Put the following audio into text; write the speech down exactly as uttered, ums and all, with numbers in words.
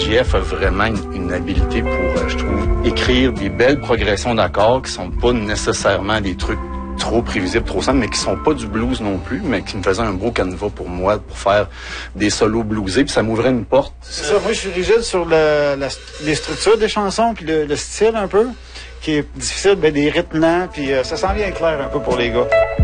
J F a vraiment une, une habileté pour, euh, je trouve, écrire des belles progressions d'accords qui sont pas nécessairement des trucs trop prévisibles, trop simples, mais qui sont pas du blues non plus, mais qui me faisaient un beau canevas pour moi, pour faire des solos bluesés, puis ça m'ouvrait une porte. C'est ça, moi je suis rigide sur le, la, les structures des chansons, puis le, le style un peu, qui est difficile, ben, des rythmes lents, puis euh, ça s'en vient clair un peu pour les gars.